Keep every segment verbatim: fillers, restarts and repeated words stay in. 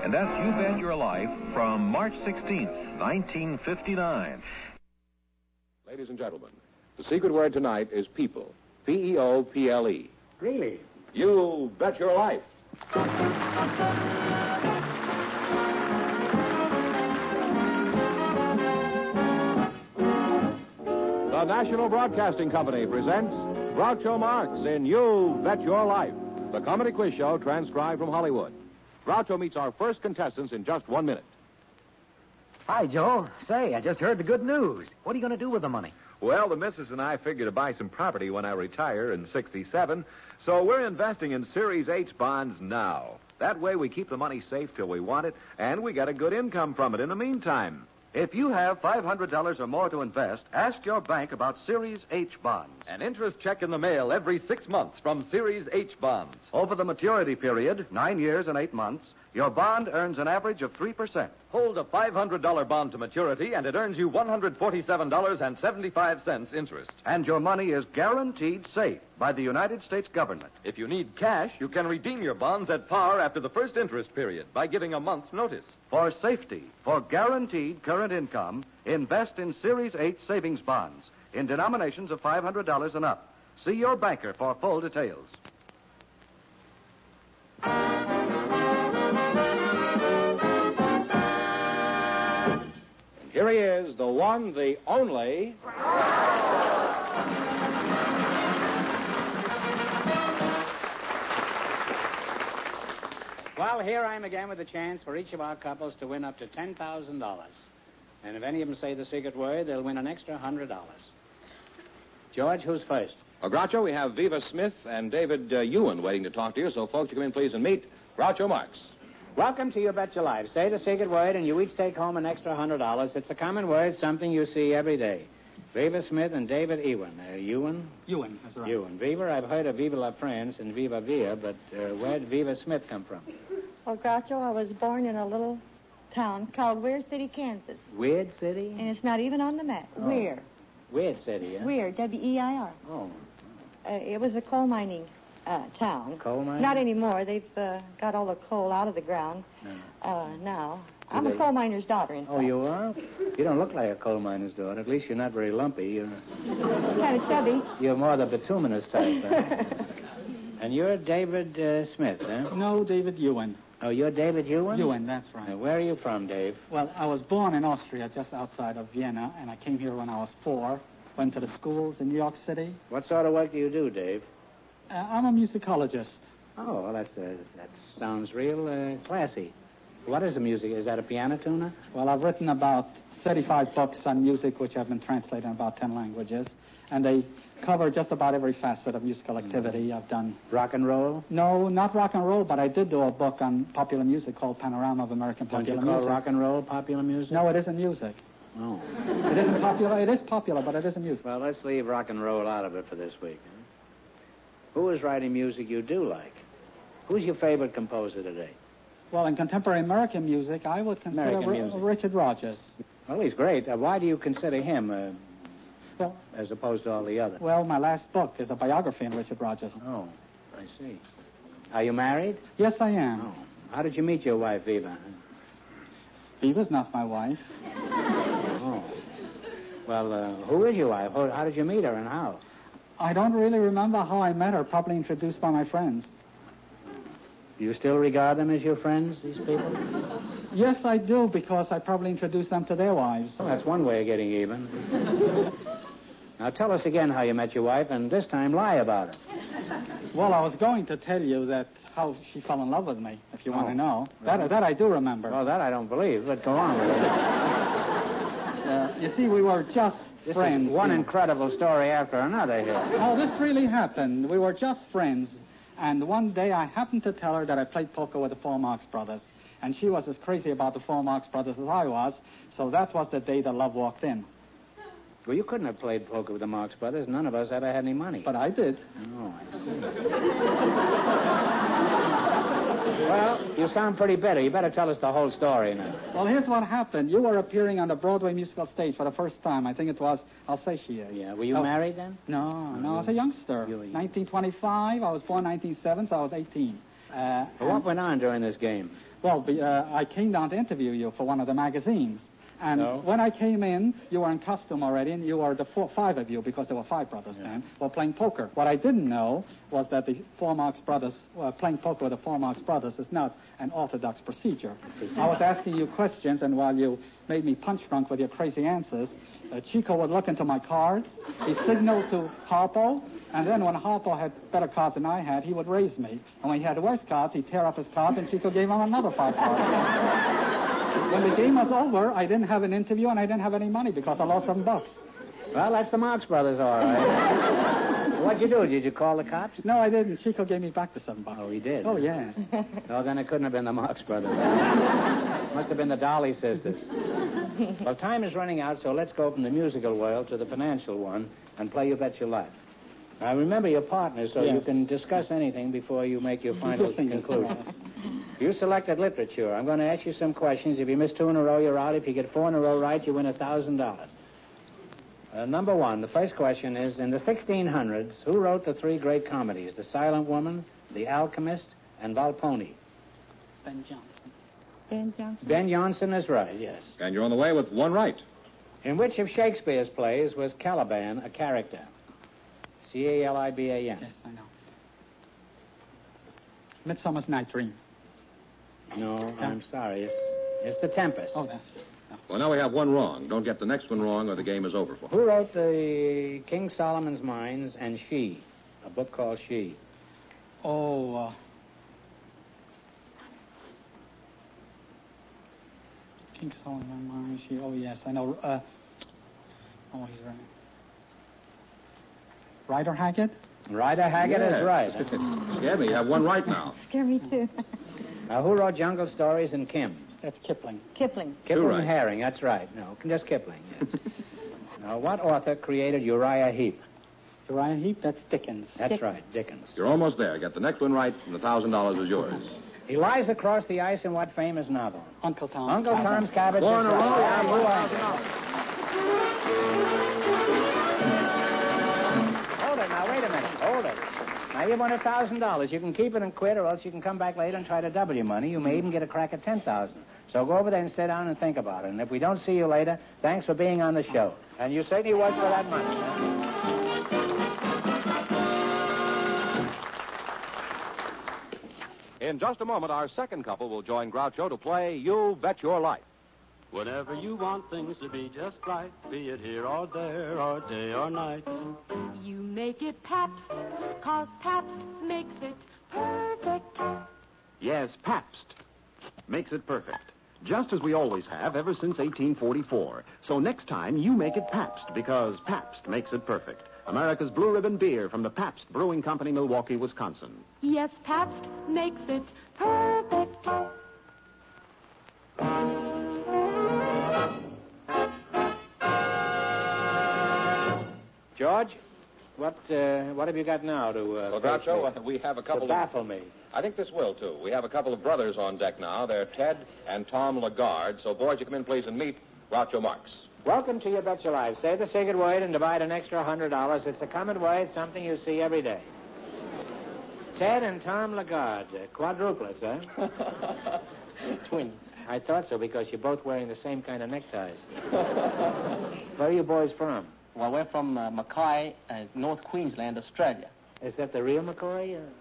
And that's You Bet Your Life from March sixteenth, nineteen fifty-nine. Ladies and gentlemen, the secret word tonight is people. P E O P L E. Really? You Bet Your Life. The National Broadcasting Company presents Groucho Marx in You Bet Your Life, the comedy quiz show transcribed from Hollywood. Groucho meets our first contestants in just one minute. Hi, Joe. Say, I just heard the good news. What are you going to do with the money? Well, the missus and I figure to buy some property when I retire in sixty-seven, so we're investing in Series H bonds now. That way we keep the money safe till we want it, and we get a good income from it in the meantime. If you have five hundred dollars or more to invest, ask your bank about Series H bonds. An interest check in the mail every six months from Series H bonds. Over the maturity period, nine years and eight months, your bond earns an average of three percent. Hold a five hundred dollars bond to maturity, and it earns you one hundred forty-seven dollars and seventy-five cents interest. And your money is guaranteed safe by the United States government. If you need cash, you can redeem your bonds at par after the first interest period by giving a month's notice. For safety, for guaranteed current income, invest in Series H savings bonds in denominations of five hundred dollars and up. See your banker for full details. Here he is, the one, the only... Well, here I am again with a chance for each of our couples to win up to ten thousand dollars. And if any of them say the secret word, they'll win an extra one hundred dollars. George, who's first? Well, Groucho, we have Viva Smith and David uh, Ewan waiting to talk to you, so folks, you come in, please, and meet Groucho Marx. Welcome to You Bet Your Life. Say the secret word, and you each take home an extra one hundred dollars. It's a common word, something you see every day. Viva Smith and David Ewan. Uh, Ewan? Ewan, that's right. Ewan. Viva, I've heard of Viva La France and Viva Villa, but uh, where'd Viva Smith come from? Well, Groucho, I was born in a little town called Weir City, Kansas. Weird City? And it's not even on the map. Oh. Weir. Weird City, huh? Weir, W E I R. Oh. Uh, it was a coal mining uh, town. Coal mining? Not anymore. They've uh, got all the coal out of the ground No. uh, now. Do I'm they- a coal miner's daughter, in fact. Oh, you are? You don't look like a coal miner's daughter. At least you're not very lumpy. You're, Kind of chubby. you're more the bituminous type. Huh? And you're David uh, Smith, huh? No, David Ewan. Oh, you're David Ewan? Ewan, that's right. Uh, where are you from, Dave? Well, I was born in Austria, just outside of Vienna, and I came here when I was four. Went to the schools in New York City. What sort of work do you do, Dave? Uh, I'm a musicologist. Oh, well, that's, uh, that sounds real uh, classy. What is the music? Is that a piano tuner? Well, I've written about thirty-five books on music, which have been translated in about ten languages, and they cover just about every facet of musical activity. Mm. I've done... Rock and roll? No, not rock and roll, but I did do a book on popular music called Panorama of American Don't Popular you call Music. rock and roll popular music? No, it isn't music. Oh. It isn't popular. It is popular, but it isn't music. Well, let's leave rock and roll out of it for this week. Huh? Who is writing music you do like? Who's your favorite composer today? Well, in contemporary American music, I would consider American Ri- music. Richard Rodgers. Well, he's great. Uh, why do you consider him, uh, Well, as opposed to all the others? well, my last book is a biography on Richard Rodgers. Oh, I see. Are you married? Yes, I am. Oh. How did you meet your wife, Viva? Viva's not my wife. Oh. Well, uh, who is your wife? How, how did you meet her and how? I don't really remember how I met her, probably introduced by my friends. Do you still regard them as your friends, these people? Yes, I do, because I probably introduced them to their wives. Well, that's one way of getting even. Now, tell us again how you met your wife, and this time lie about it. Well, I was going to tell you that how she fell in love with me, if you want Oh, to know. really? That, that I do remember. Well, that I don't believe, but go on with it. Uh, you see, we were just This friends. is one you know. incredible story after another here. No, this really happened. We were just friends. And one day I happened to tell her that I played poker with the Four Marx Brothers. And she was as crazy about the Four Marx Brothers as I was. So that was the day that love walked in. Well, you couldn't have played poker with the Marx Brothers. None of us ever had any money. But I did. Oh, I see. Well, you sound pretty bitter. You better tell us the whole story now. Well, here's what happened. You were appearing on the Broadway musical stage for the first time. I think it was I'll Say She Is. Yeah, were you Oh. married then? No, no, I was a youngster. You- you- nineteen twenty-five. I was born nineteen oh seven, so I was eighteen. Uh, Well, what and- went on during this game? Well, be- uh, I came down to interview you for one of the magazines. And No. when I came in, you were in costume already, and you were the four, five of you, because there were five brothers then, were playing poker. What I didn't know was that the Four Marks brothers, uh, playing poker with the Four Marks brothers is not an orthodox procedure. I was asking you questions, and while you made me punch drunk with your crazy answers, uh, Chico would look into my cards, he signaled to Harpo, and then when Harpo had better cards than I had, he would raise me. And when he had worse cards, he'd tear up his cards, and Chico gave him another five cards. When the game was over, I didn't have an interview and I didn't have any money because I lost some bucks. Well, that's the Marx Brothers, all right. What'd you do? Did you call the cops? No, I didn't. Chico gave me back the seven bucks. Oh, he did? Oh, yes. Oh, then it couldn't have been the Marx Brothers. Must have been the Dolly sisters. Well, time is running out, so let's go from the musical world to the financial one and play You Bet Your Life. Now, remember your partners, so Yes. you can discuss anything before you make your final Fingers conclusion. crossed. You selected literature. I'm going to ask you some questions. If you miss two in a row, you're out. If you get four in a row right, you win one thousand dollars. Uh, number one, the first question is, in the sixteen hundreds, who wrote the three great comedies, The Silent Woman, The Alchemist, and Volpone? Ben Johnson. Ben Johnson. Ben Jonson is right, yes. And you're on the way with one right. In which of Shakespeare's plays was Caliban a character? C A L I B A N. Yes, I know. Midsummer's Night Dream. No, I'm sorry. It's, it's The Tempest. Oh, that's... Well, now we have one wrong. Don't get the next one wrong or the game is over for. Who wrote the King Solomon's Mines and She, a book called She? Oh, uh... King Solomon, Maharishi. Oh, yes, I know. Uh... Oh, he's right. Rider Haggard? Rider Haggard is Yes. right. Scared me. You have one right now. Scare me too. Now, who wrote Jungle Stories and Kim? That's Kipling. Kipling. Kipling right. and Herring, that's right. No, just Kipling, yes. Now, what author created Uriah Heep? Uriah Heep, that's Dickens. That's Dick- right, Dickens. You're almost there. Get the next one right, and the thousand dollars is yours. He lies across the ice in what famous novel? Uncle Tom. Uncle Tom's Cabin. Four in a row. Yeah, Yeah, move one on. thousand dollars. Hold it now, wait a minute. Hold it. Now you won a thousand dollars. You can keep it and quit, or else you can come back later and try to double your money. You may even get a crack at ten thousand. So go over there and sit down and think about it. And if we don't see you later, thanks for being on the show. And you certainly worked for that money. In just a moment, our second couple will join Groucho to play You Bet Your Life. Whenever you want things to be just right, be it here or there or day or night. You make it Pabst, 'cause Pabst makes it perfect. Yes, Pabst makes it perfect. Just as we always have ever since eighteen forty-four. So next time, you make it Pabst, because Pabst makes it perfect. America's Blue Ribbon beer from the Pabst Brewing Company, Milwaukee, Wisconsin. Yes, Pabst makes it perfect. George, what uh, what have you got now to... Uh, Well, face Groucho, me? uh, we have a to couple of... baffle me. I think this will, too. We have a couple of brothers on deck now. They're Ted and Tom Lagarde. So, boys, you come in, please, and meet Groucho Marx. Welcome to You Bet Your Life. Say the secret word and divide an extra one hundred dollars. It's a common word, something you see every day. Ted and Tom Lagarde, uh, quadruplets, huh? Twins. I thought so because you're both wearing the same kind of neckties. Where are you boys from? Well, we're from uh, Mackay, uh, North Queensland, Australia. Is that the real McCoy? Uh...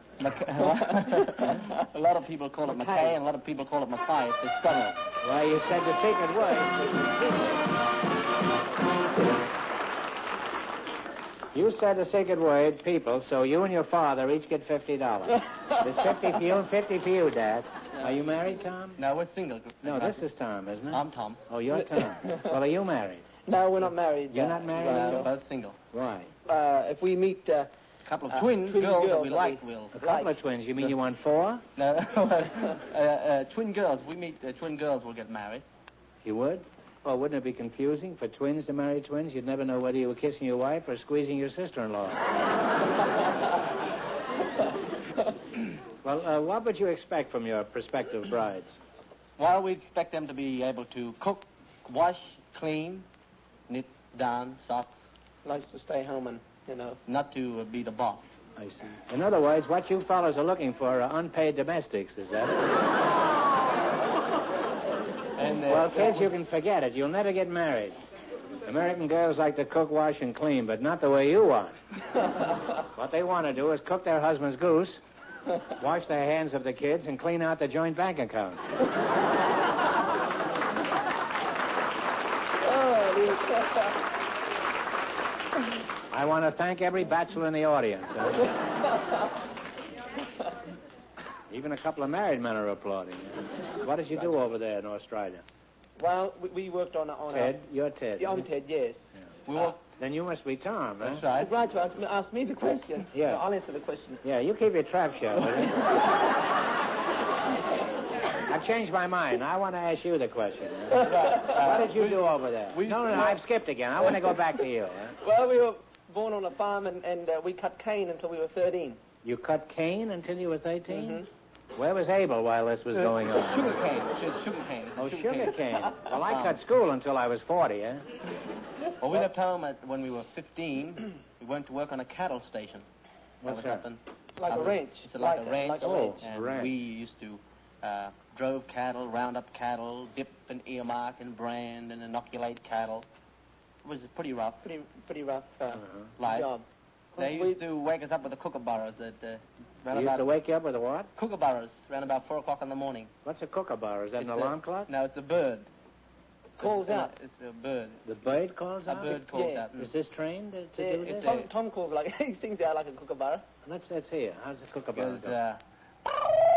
a lot of people call it Mackay. Mackay, and a lot of people call it Mackay. It's the struggle. Well, you said the secret word. You said the secret word, people, so you and your father each get fifty dollars. There's fifty for you and fifty for you, Dad. Are you married, Tom? No, we're single. No, this is Tom, isn't it? I'm Tom. Oh, you're Tom. Well, are you married? No, we're not married. You're not married? Uh, Joe? we're both single. Why? Uh, if we meet uh, a couple of Uh, twin twin girls, that girls we that like, we- we'll A couple of twins. You mean you want four? No, uh, uh, twin girls. We meet uh, twin girls, we'll get married. You would? Oh, wouldn't it be confusing for twins to marry twins? You'd never know whether you were kissing your wife or squeezing your sister-in-law. Well, uh, what would you expect from your prospective brides? Well, we expect them to be able to cook, wash, clean, knit, darn, socks. Likes to stay home and, you know. Not to uh, be the boss. I see. In other words, what you fellows are looking for are unpaid domestics, is that it? And, uh, well, kids, you can forget it. You'll never get married. American girls like to cook, wash, and clean, but not the way you want. What they want to do is cook their husband's goose, wash their hands of the kids, and clean out the joint bank account. I want to thank every bachelor in the audience. Huh? Even a couple of married men are applauding. What did you do over there in Australia? Well, we, we worked on a... On Ted? A, You're Ted. Yeah, I'm Ted, yes. Yeah. We uh, worked... Then you must be Tom, huh? That's right. Right, right. Ask me the question. Yeah. I'll answer the question. Yeah, you keep your trap shut, will you? I've changed my mind. I want to ask you the question. Huh? Right, right. What did you we, do over there? We, no, no, no, I've skipped again. I want to go back to you. Huh? Well, we were born on a farm, and, and uh, we cut cane until we were thirteen. You cut cane until you were thirteen? Mm-hmm. Where was Abel while this was uh, going on? Sugar cane. It's sugar cane. It's Oh, sugar sugar cane. cane. Well, I cut school until I was forty, eh? Well, we left home at, when we were fifteen. We went to work on a cattle station. What's was that? up in- Like up a in- ranch. It's like, Like a a- ranch. like a ranch. And ranch. we used to uh, drove cattle, round up cattle, dip and earmark and brand and inoculate cattle. It was pretty rough. Pretty, pretty rough uh, Uh-huh. Life. job. They We- used to wake us up with the kookaburras at uh, round You used about to wake you up with a what? kookaburras around about four o'clock in the morning. What's a kookaburra? Is that an It's alarm a, clock? No, it's a bird. Calls It's a- out. It's a bird. The bird calls A out? bird calls Yeah. out. Is this trained to, to Yeah, do this? it's Tom, a- Tom calls like he sings out like a kookaburra. Let's, let's hear. How's the kookaburra Goes, go? uh,